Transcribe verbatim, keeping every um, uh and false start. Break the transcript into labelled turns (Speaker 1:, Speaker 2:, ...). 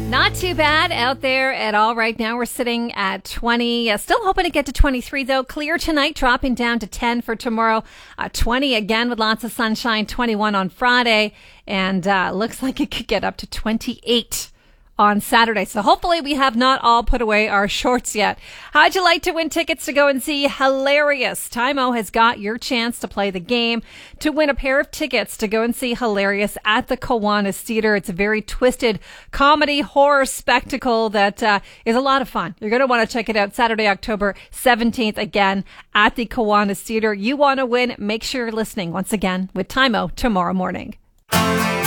Speaker 1: Not too bad out there at all right now. We're sitting at twenty. Uh, still hoping to get to twenty-three, though. Clear tonight, dropping down to ten for tomorrow. Uh, twenty again with lots of sunshine. twenty-one on Friday. And uh, looks like it could get up to twenty-eight on Saturday. So hopefully we have not all put away our shorts yet. How'd you like to win tickets to go and see Hilarious? Time-O has got your chance to play the game to win a pair of tickets to go and see Hilarious at the Kiwanis Theatre. It's a very twisted comedy horror spectacle that uh, is a lot of fun. You're going to want to check it out Saturday, October seventeenth, again at the Kiwanis Theatre. You want to win? Make sure you're listening once again with Time-O tomorrow morning.